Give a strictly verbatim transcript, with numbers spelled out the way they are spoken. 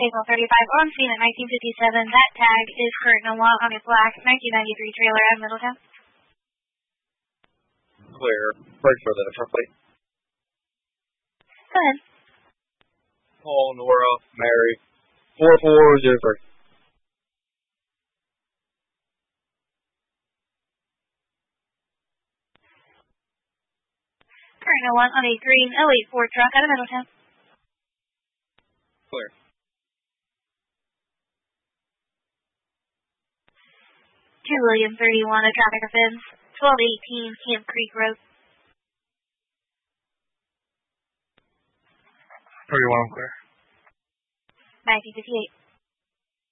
Table thirty-five on scene at nineteen fifty-seven. That tag is Kurt Noah on a black nineteen ninety-three trailer at Middletown. Clear. Break for the front plate. Go ahead. Paul, Nora, Mary. four four zero three. Kurt Noah on a green oh eight Ford truck out of Middletown. Clear. two William thirty-one, a traffic offense. twelve eighteen Camp Creek Road. thirty-one clear. nineteen fifty-eight.